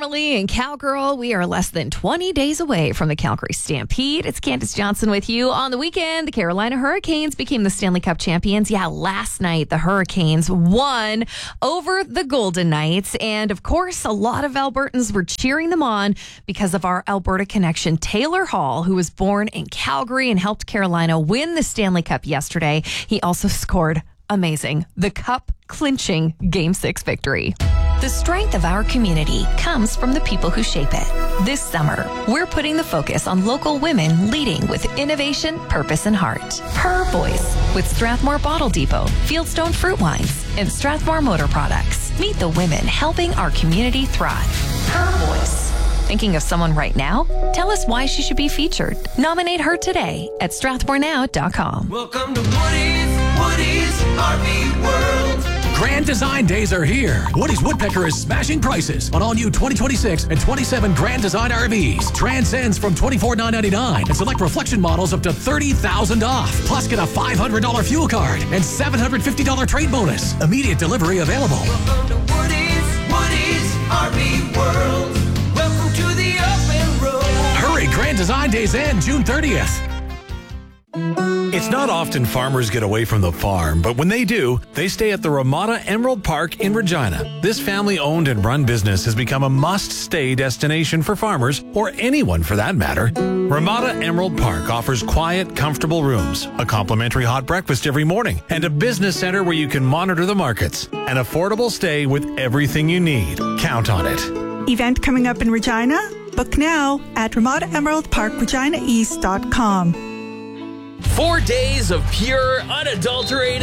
Carly and Cowgirl. We are less than 20 days away from the Calgary Stampede. It's Candace Johnson with you. On the weekend, the Carolina Hurricanes became the Stanley Cup champions. Yeah, last night, the Hurricanes won over the Golden Knights. And of course, a lot of Albertans were cheering them on because of our Alberta connection. Taylor Hall, who was born in Calgary and helped Carolina win the Stanley Cup yesterday. He also scored the cup clinching Game 6 victory. The strength of our community comes from the people who shape it. This summer, we're putting the focus on local women leading with innovation, purpose, and heart. Her Voice with Strathmore Bottle Depot, Fieldstone Fruit Wines, and Strathmore Motor Products. Meet the women helping our community thrive. Her Voice. Thinking of someone right now? Tell us why she should be featured. Nominate her today at strathmorenow.com. Welcome to Woody's RV World. Grand Design Days are here. Woody's Woodpecker is smashing prices on all new 2026 and 27 Grand Design RVs. Transcends from $24,999 and select reflection models up to $30,000 off. Plus, get a $500 fuel card and $750 trade bonus. Immediate delivery available. Welcome to Woody's RV World. Welcome to the open road. Hurry, Grand Design Days end June 30th. It's not often farmers get away from the farm, but when they do, they stay at the Ramada Emerald Park in Regina. This family-owned and run business has become a must-stay destination for farmers, or anyone for that matter. Ramada Emerald Park offers quiet, comfortable rooms, a complimentary hot breakfast every morning, and a business center where you can monitor the markets. An affordable stay with everything you need. Count on it. Event coming up in Regina? Book now at RamadaEmeraldParkReginaEast.com. 4 days of pure, unadulterated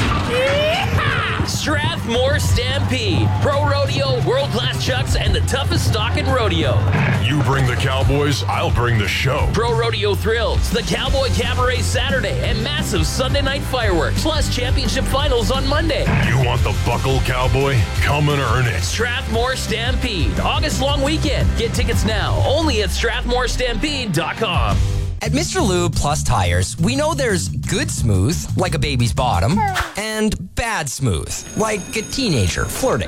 Strathmore Stampede. Pro Rodeo, world-class chucks, and the toughest stock in rodeo. You bring the cowboys, I'll bring the show. Pro Rodeo Thrills, the Cowboy Cabaret Saturday, and massive Sunday night fireworks, plus championship finals on Monday. You want the buckle, cowboy? Come and earn it. Strathmore Stampede, August long weekend. Get tickets now, only at StrathmoreStampede.com. At Mr. Lube Plus Tires, we know there's good smooth, like a baby's bottom, and bad smooth, like a teenager flirting.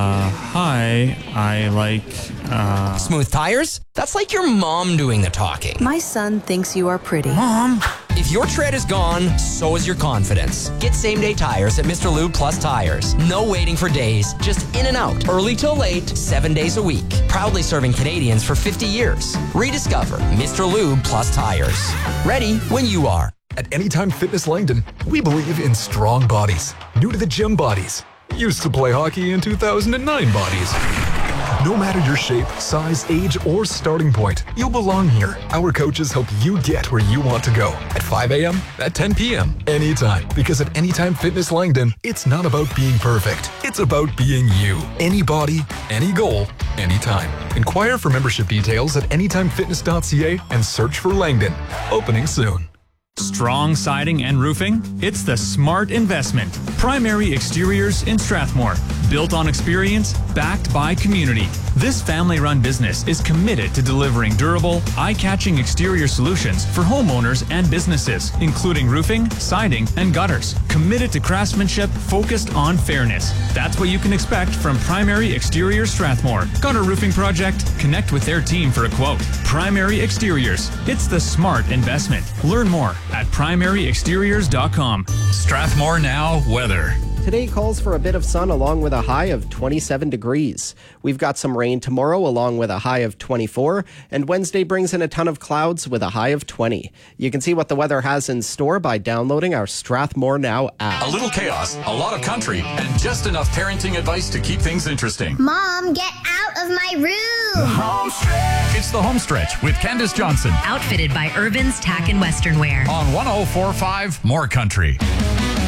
Hi, I like, Smooth tires? That's like your mom doing the talking. My son thinks you are pretty. Mom! If your tread is gone, so is your confidence. Get same-day tires at Mr. Lube Plus Tires. No waiting for days, just in and out, early till late, 7 days a week. Proudly serving Canadians for 50 years. Rediscover Mr. Lube Plus Tires. Ready when you are. At Anytime Fitness Langdon, we believe in strong bodies, new to the gym bodies, used to play hockey in 2009 bodies. No matter your shape, size, age, or starting point, you'll belong here. Our coaches help you get where you want to go. At 5 a.m., at 10 p.m., anytime. Because at Anytime Fitness Langdon, it's not about being perfect. It's about being you. Any body, any goal, anytime. Inquire for membership details at anytimefitness.ca and search for Langdon. Opening soon. strong siding and roofing? It's the smart investment. Primary Exteriors in Strathmore. Built on experience, backed by community. This family-run business is committed to delivering durable, eye-catching exterior solutions for homeowners and businesses, including roofing, siding, and gutters. Committed to craftsmanship focused on fairness. That's what you can expect from Primary Exteriors Strathmore. Got a roofing project? Connect with their team for a quote. Primary Exteriors. It's the smart investment. Learn more at primaryexteriors.com. Strathmore Now weather. Today calls for a bit of sun along with a high of 27 degrees. We've got some rain tomorrow along with a high of 24, and Wednesday brings in a ton of clouds with a high of 20. You can see what the weather has in store by downloading our Strathmore Now app. A little chaos, a lot of country, and just enough parenting advice to keep things interesting. Mom, get out of my room! The Home Stretch. It's the Home Stretch with Candace Johnson. Outfitted by Urban's Tack and Western Wear. On 104.5 More Country.